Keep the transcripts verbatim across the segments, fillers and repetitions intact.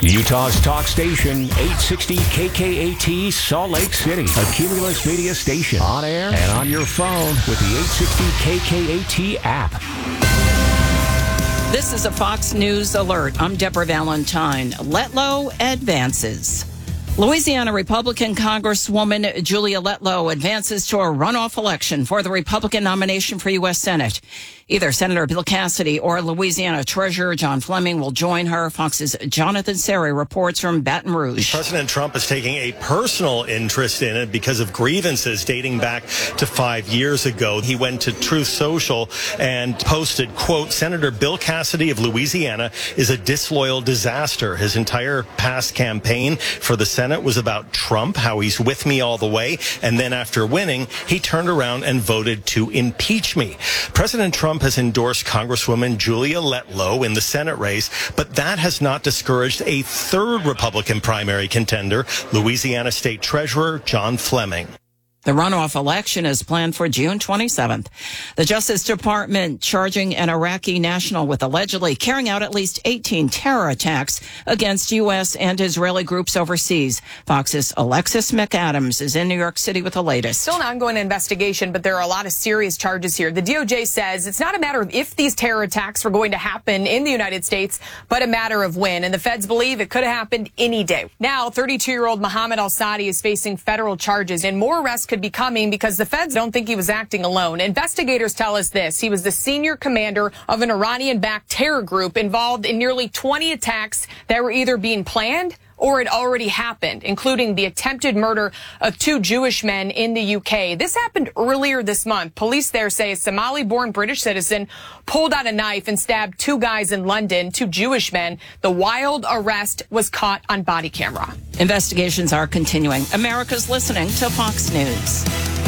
Utah's talk station, eight sixty K K A T, Salt Lake City. A Cumulus Media station. On air and on your phone with the eight sixty K K A T app. This is a Fox News alert. I'm Deborah Valentine. Letlow advances. Louisiana Republican Congresswoman Julia Letlow advances to a runoff election for the Republican nomination for U S Senate. Either Senator Bill Cassidy or Louisiana Treasurer John Fleming will join her. Fox's Jonathan Seri reports from Baton Rouge. President Trump is taking a personal interest in it because of grievances dating back to five years ago. He went to Truth Social and posted, quote, Senator Bill Cassidy of Louisiana is a disloyal disaster. His entire past campaign for the Senate was about Trump, how he's with me all the way. And then after winning, he turned around and voted to impeach me. President Trump has endorsed Congresswoman Julia Letlow in the Senate race, but that has not discouraged a third Republican primary contender, Louisiana State Treasurer John Fleming. The runoff election is planned for June twenty-seventh. The Justice Department charging an Iraqi national with allegedly carrying out at least eighteen terror attacks against U S and Israeli groups overseas. Fox's Alexis McAdams is in New York City with the latest. Still an ongoing investigation, but there are a lot of serious charges here. The D O J says it's not a matter of if these terror attacks were going to happen in the United States, but a matter of when. And the feds believe it could have happened any day. Now, thirty-two-year-old Mohammed al-Sadi is facing federal charges, and more arrests could be coming because the feds don't think he was acting alone. Investigators tell us this. He was the senior commander of an Iranian-backed terror group involved in nearly twenty attacks that were either being planned or had already happened, including the attempted murder of two Jewish men in the U K. This happened earlier this month. Police there say a Somali-born British citizen pulled out a knife and stabbed two guys in London, two Jewish men. The wild arrest was caught on body camera. Investigations are continuing. America's listening to Fox News.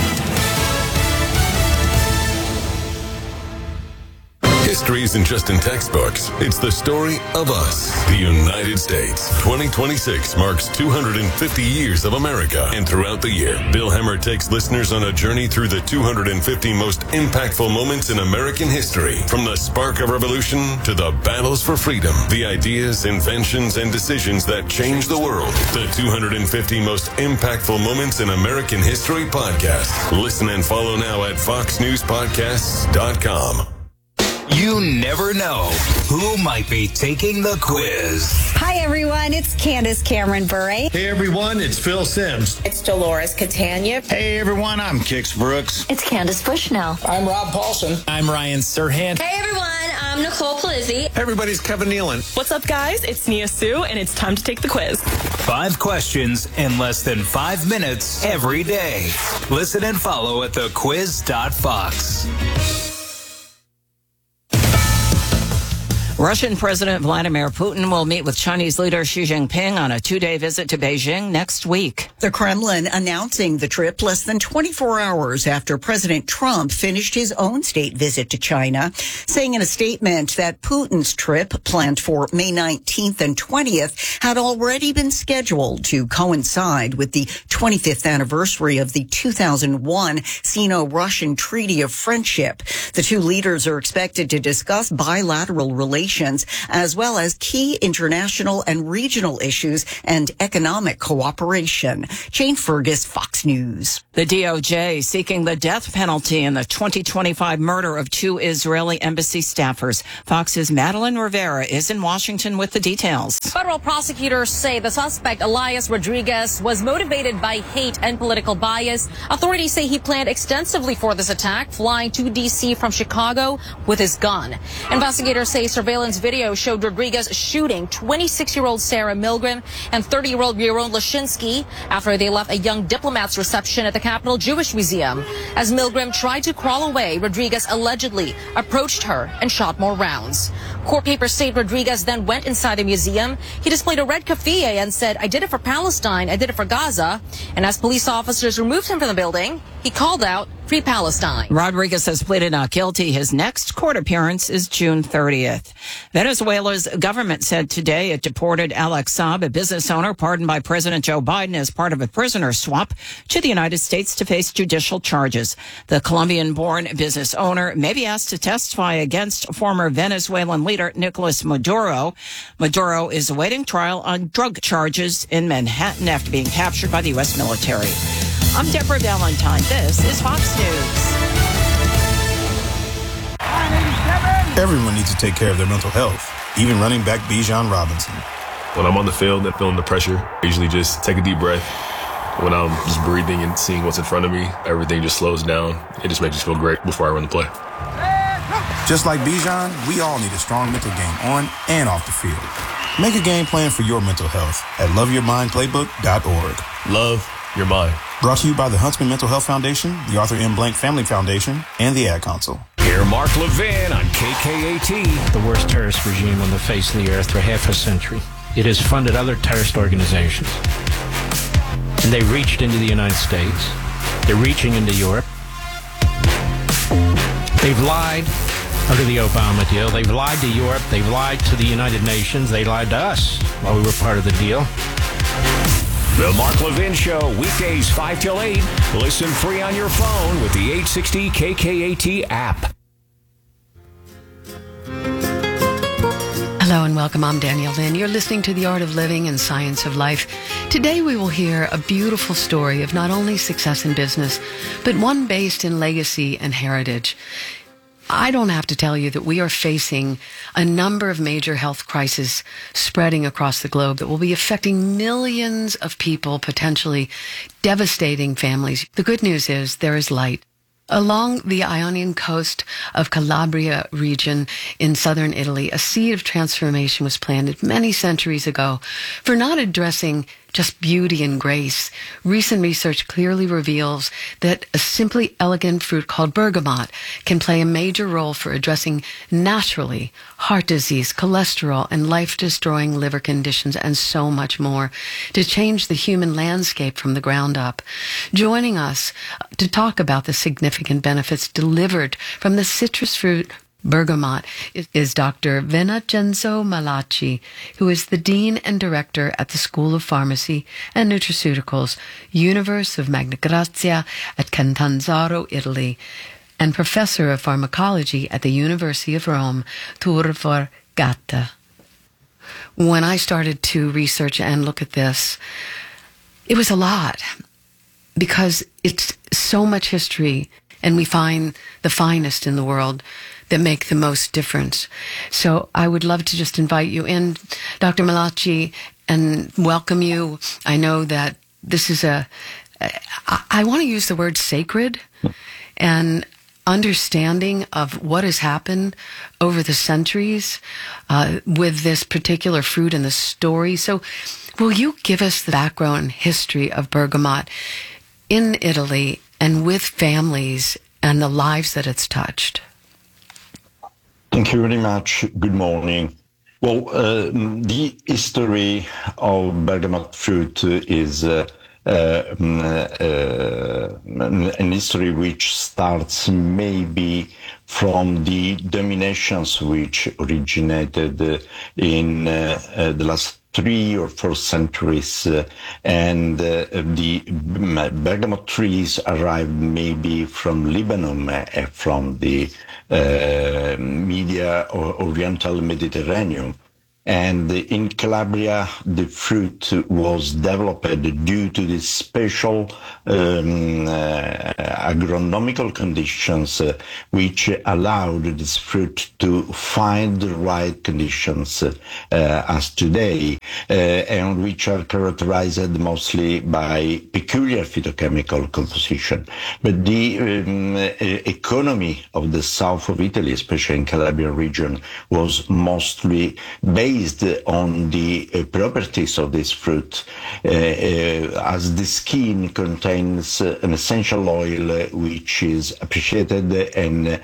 History isn't just in textbooks. It's the story of us, the United States. twenty twenty-six marks two hundred fifty years of America. And throughout the year, Bill Hemmer takes listeners on a journey through the two hundred fifty most impactful moments in American history. From the spark of revolution to the battles for freedom, the ideas, inventions, and decisions that changed the world. The two hundred fifty most impactful moments in American history podcast. Listen and follow now at fox news podcasts dot com. You never know who might be taking the quiz. Hi, everyone. It's Candace Cameron Bure. Hey, everyone. It's Phil Sims. It's Dolores Catania. Hey, everyone. I'm Kix Brooks. It's Candace Bushnell. I'm Rob Paulson. I'm Ryan Serhant. Hey, everyone. I'm Nicole Palizzi. Hey, everybody. It's Kevin Nealon. What's up, guys? It's Nia Sue, and it's time to take the quiz. Five questions in less than five minutes every day. Listen and follow at the quiz dot fox. Russian President Vladimir Putin will meet with Chinese leader Xi Jinping on a two-day visit to Beijing next week. The Kremlin announcing the trip less than twenty-four hours after President Trump finished his own state visit to China, saying in a statement that Putin's trip, planned for May nineteenth and twentieth, had already been scheduled to coincide with the twenty-fifth anniversary of the two thousand one Sino-Russian Treaty of Friendship. The two leaders are expected to discuss bilateral relations as well as key international and regional issues and economic cooperation. Jane Fergus, Fox News. The D O J seeking the death penalty in the twenty twenty-five murder of two Israeli embassy staffers. Fox's Madeline Rivera is in Washington with the details. Federal prosecutors say the suspect, Elias Rodriguez, was motivated by hate and political bias. Authorities say he planned extensively for this attack, flying to D C from Chicago with his gun. Investigators say surveillance video showed Rodriguez shooting twenty-six-year-old Sarah Milgram and thirty-year-old Yaron Lashinsky after they left a young diplomat's reception at the Capitol Jewish Museum. As Milgram tried to crawl away, Rodriguez allegedly approached her and shot more rounds. Court papers state Rodriguez then went inside the museum. He displayed a red keffiyeh and said, "I did it for Palestine, I did it for Gaza." And as police officers removed him from the building, he called out, pre-Palestine. Rodriguez has pleaded not guilty. His next court appearance is June thirtieth. Venezuela's government said today it deported Alex Saab, a business owner pardoned by President Joe Biden as part of a prisoner swap, to the United States to face judicial charges. The Colombian-born business owner may be asked to testify against former Venezuelan leader Nicolas Maduro. Maduro is awaiting trial on drug charges in Manhattan after being captured by the U S military. I'm Deborah Valentine. This is Fox News. Everyone needs to take care of their mental health, even running back Bijan Robinson. When I'm on the field and feeling the pressure, I usually just take a deep breath. When I'm just breathing and seeing what's in front of me, everything just slows down. It just makes me feel great before I run the play. Just like Bijan, we all need a strong mental game on and off the field. Make a game plan for your mental health at love your mind playbook dot org. Love your mind. Brought to you by the Huntsman Mental Health Foundation, the Arthur M. Blank Family Foundation, and the Ad Council. Hear Mark Levin on K K A T. The worst terrorist regime on the face of the earth for half a century. It has funded other terrorist organizations. And they reached into the United States. They're reaching into Europe. They've lied under the Obama deal. They've lied to Europe. They've lied to the United Nations. They lied to us while we were part of the deal. The Mark Levin Show, weekdays five till eight. Listen free on your phone with the eight sixty K K A T app. Hello and welcome. I'm Danielle Lynn. You're listening to The Art of Living and Science of Life. Today we will hear a beautiful story of not only success in business, but one based in legacy and heritage. I don't have to tell you that we are facing a number of major health crises spreading across the globe that will be affecting millions of people, potentially devastating families. The good news is there is light. Along the Ionian coast of Calabria region in southern Italy, a seed of transformation was planted many centuries ago for not addressing just beauty and grace. Recent research clearly reveals that a simply elegant fruit called bergamot can play a major role for addressing naturally heart disease, cholesterol, and life-destroying liver conditions, and so much more, to change the human landscape from the ground up. Joining us to talk about the significant benefits delivered from the citrus fruit bergamot is Doctor Vincenzo Malacci, who is the Dean and Director at the School of Pharmacy and Nutraceuticals, Universe of Magna Grazia at Catanzaro, Italy, and Professor of Pharmacology at the University of Rome, Tor Vergata. When I started to research and look at this, it was a lot, because it's so much history, and we find the finest in the world that make the most difference. So I would love to just invite you in, Doctor Malacci, and welcome you. I know that this is a, I, I want to use the word sacred, and understanding of what has happened over the centuries uh, with this particular fruit and the story. So will you give us the background history of bergamot in Italy and with families and the lives that it's touched? Thank you very much. Good morning. Well, uh, the history of bergamot fruit is uh, uh, uh, an history which starts maybe from the dominations which originated uh, in uh, uh, the last three or four centuries, uh, and uh, the bergamot trees arrived maybe from Lebanon, uh, from the uh, media or Oriental Mediterranean. And in Calabria, the fruit was developed due to the special um, uh, agronomical conditions uh, which allowed this fruit to find the right conditions uh, as today, uh, and which are characterized mostly by peculiar phytochemical composition. But the um, economy of the south of Italy, especially in Calabria region, was mostly based Based on the uh, properties of this fruit, uh, uh, as the skin contains uh, an essential oil uh, which is appreciated, and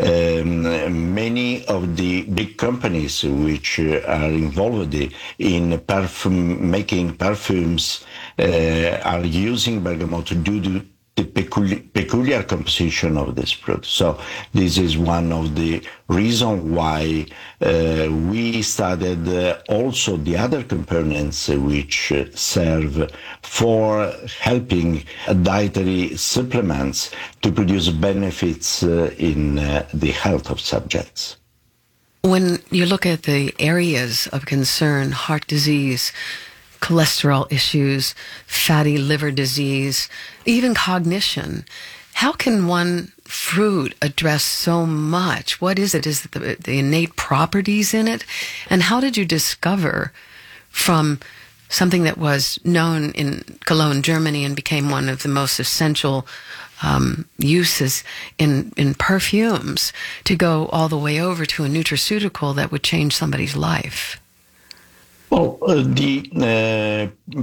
um, many of the big companies which uh, are involved in perfume making perfumes uh, are using bergamot due to the peculiar, peculiar composition of this fruit. So this is one of the reasons why uh, we studied uh, also the other components uh, which uh, serve for helping dietary supplements to produce benefits uh, in uh, the health of subjects. When you look at the areas of concern, heart disease, cholesterol issues, fatty liver disease, even cognition, how can one fruit address so much? What is it? Is it the, the innate properties in it? And how did you discover from something that was known in Cologne, Germany, and became one of the most essential um, uses in, in perfumes to go all the way over to a nutraceutical that would change somebody's life? Well, uh, the uh,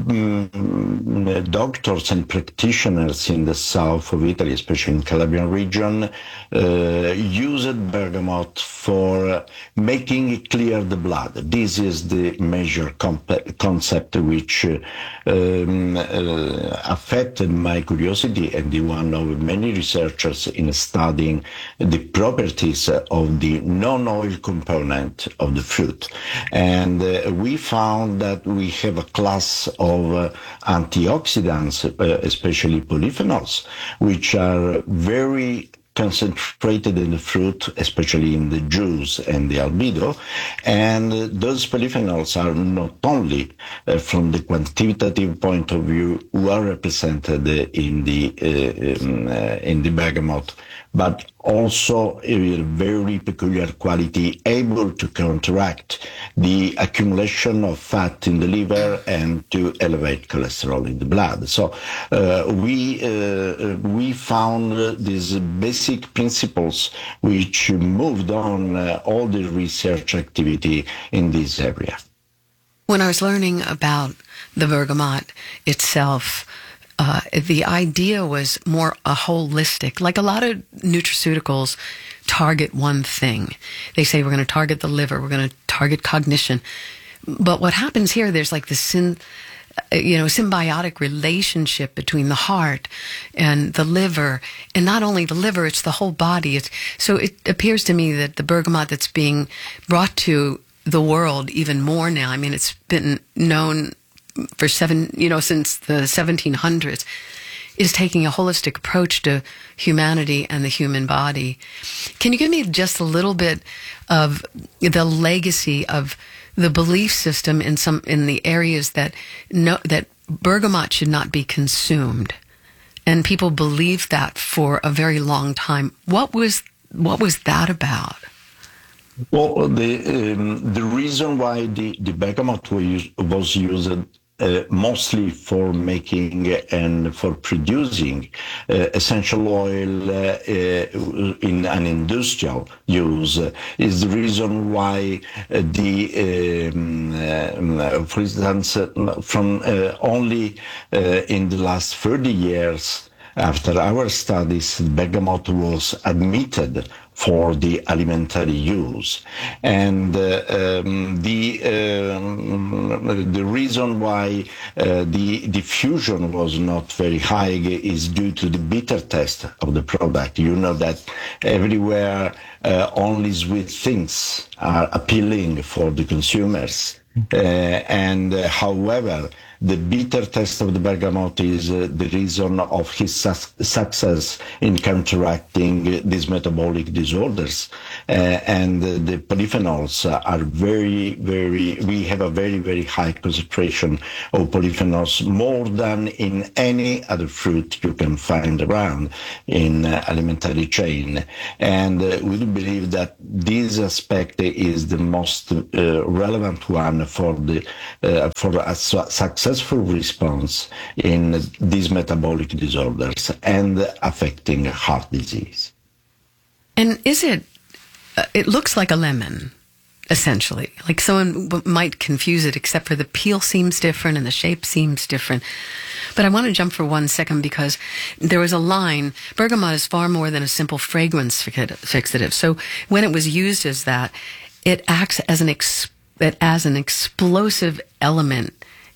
mm, doctors and practitioners in the south of Italy, especially in Calabrian region, uh, used bergamot for making clear the blood. This is the major comp- concept which uh, um, uh, affected my curiosity and the one of many researchers in studying the properties of the non-oil component of the fruit. And uh, we found found that we have a class of uh, antioxidants, uh, especially polyphenols, which are very concentrated in the fruit, especially in the juice and the albedo. And uh, those polyphenols are not only uh, from the quantitative point of view well represented uh, in the uh, um, uh, in the bergamot, but also a very peculiar quality, able to counteract the accumulation of fat in the liver and to elevate cholesterol in the blood. So uh, we uh, we found uh, these basic principles which moved on uh, all the research activity in this area. When I was learning about the bergamot itself, Uh, the idea was more a holistic, like a lot of nutraceuticals target one thing. They say we're going to target the liver, we're going to target cognition. But what happens here, there's like this syn, you know, symbiotic relationship between the heart and the liver. And not only the liver, it's the whole body. It's, so it appears to me that the bergamot that's being brought to the world even more now, I mean, it's been known for seven, you know, since the seventeen hundreds, is taking a holistic approach to humanity and the human body. Can you give me just a little bit of the legacy of the belief system in some in the areas that no, that bergamot should not be consumed, and people believed that for a very long time? What was what was that about? Well, the um, the reason why the the bergamot was was used Uh, mostly for making and for producing uh, essential oil uh, uh, in an industrial use uh, is the reason why uh, the, um, uh, for instance, uh, from uh, only uh, in the last thirty years after our studies, bergamot was admitted for the alimentary use. And uh, um, the um, the reason why uh, the diffusion was not very high is due to the bitter taste of the product. You know that everywhere uh, only sweet things are appealing for the consumers. Uh, and uh, however, the bitter taste of the bergamot is uh, the reason of his su- success in counteracting uh, these metabolic disorders. Uh, and uh, the polyphenols are very, very, we have a very, very high concentration of polyphenols, more than in any other fruit you can find around in uh, alimentary chain. And uh, we do believe that this aspect is the most uh, relevant one for the uh, for a su- successful response in these metabolic disorders and affecting heart disease. And is it, uh, it looks like a lemon, essentially. Like someone w- might confuse it, except for the peel seems different and the shape seems different. But I want to jump for one second because there was a line, bergamot is far more than a simple fragrance fixative. So when it was used as that, it acts as an ex- as an explosive element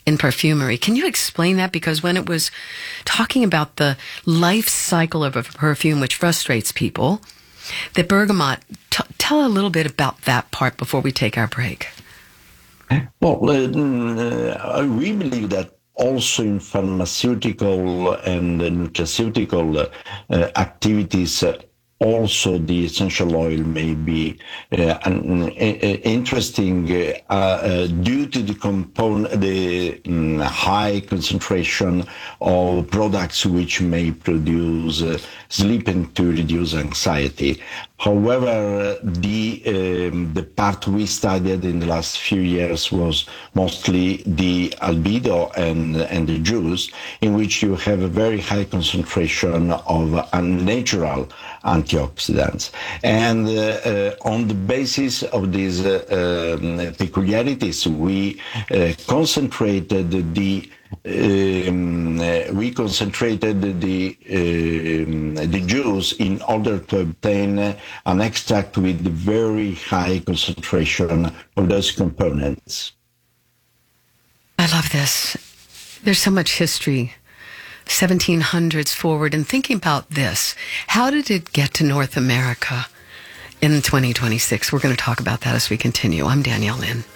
in perfumery. Can you explain that? Because when it was talking about the life cycle of a perfume, which frustrates people, the bergamot, t- tell a little bit about that part before we take our break. Well, uh, we believe that also in pharmaceutical and nutraceutical uh, activities, uh, also the essential oil may be uh, an, uh, interesting uh, uh, due to the component, the um, high concentration of products which may produce uh, sleep and to reduce anxiety. However, the um, the part we studied in the last few years was mostly the albedo and and the juice, in which you have a very high concentration of unnatural antioxidants. And uh, uh, on the basis of these uh, um, peculiarities, we uh, concentrated the Um, uh, we concentrated the um, the juice in order to obtain uh, an extract with very high concentration of those components. I love this. There's so much history, seventeen hundreds forward, and thinking about this, how did it get to North America in twenty twenty-six? We're going to talk about that as we continue. I'm Danielle Lynn.